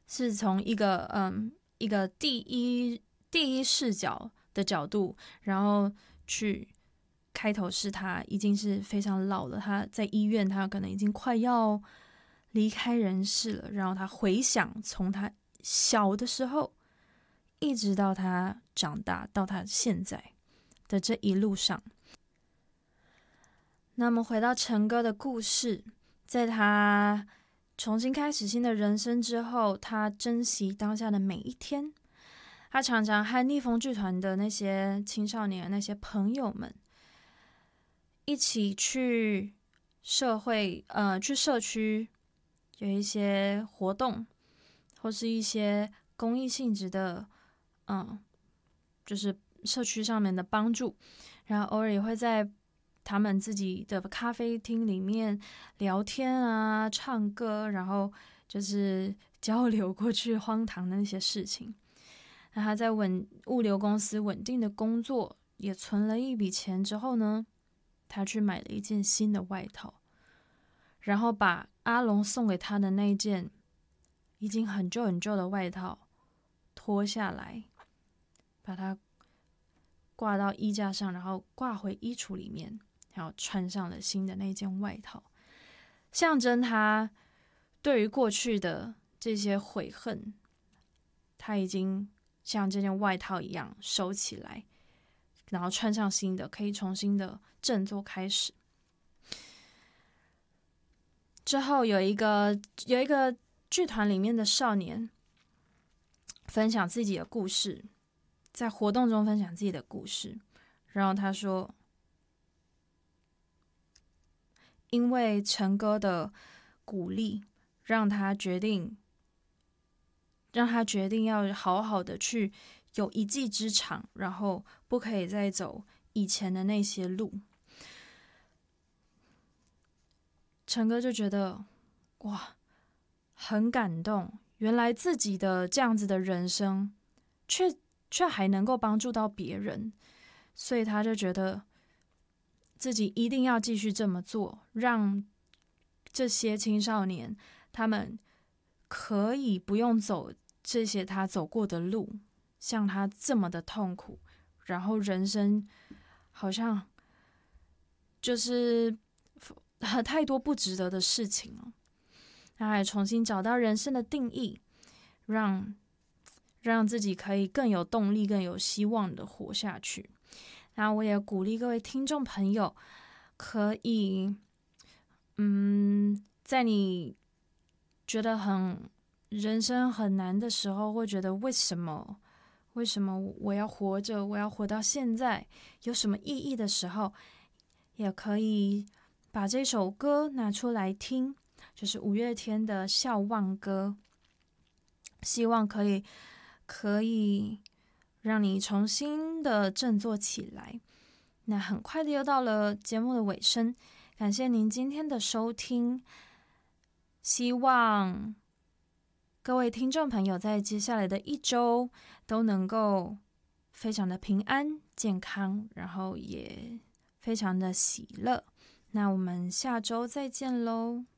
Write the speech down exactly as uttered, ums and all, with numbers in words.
是从一个嗯一个第一第一视角的角度，然后去开头是他已经是非常老了，他在医院，他可能已经快要离开人世了，然后他回想从他小的时候一直到他长大到他现在的这一路上。那么回到陈哥的故事，在他重新开始新的人生之后，他珍惜当下的每一天。他常常和逆风剧团的那些青少年、那些朋友们一起去社会，呃，去社区有一些活动，或是一些公益性质的，嗯，就是社区上面的帮助。然后偶尔也会在他们自己的咖啡厅里面聊天啊、唱歌，然后就是交流过去荒唐的那些事情。那他在稳物流公司稳定的工作，也存了一笔钱之后呢，他去买了一件新的外套，然后把阿龙送给他的那一件已经很旧很旧的外套脱下来，把它挂到衣架上，然后挂回衣橱里面，然后穿上了新的那件外套，象征他对于过去的这些悔恨，他已经像这件外套一样收起来，然后穿上新的，可以重新的振作开始。之后有一个有一个剧团里面的少年分享自己的故事，在活动中分享自己的故事，然后他说，因为陈哥的鼓励，让他决定，让他决定要好好的去有一技之长，然后不可以再走以前的那些路。陈哥就觉得哇，很感动，原来自己的这样子的人生，却却还能够帮助到别人，所以他就觉得自己一定要继续这么做，让这些青少年他们可以不用走这些他走过的路，像他这么的痛苦，然后人生好像就是太多不值得的事情了。他还重新找到人生的定义，让让自己可以更有动力、更有希望的活下去。那我也鼓励各位听众朋友，可以，嗯，在你觉得很人生很难的时候，会觉得为什么为什么我要活着，我要活到现在，有什么意义的时候，也可以把这首歌拿出来听，就是五月天的《笑忘歌》，希望可以可以让你重新的振作起来。那很快的又到了节目的尾声，感谢您今天的收听，希望各位听众朋友在接下来的一周都能够非常的平安健康，然后也非常的喜乐。那我们下周再见喽。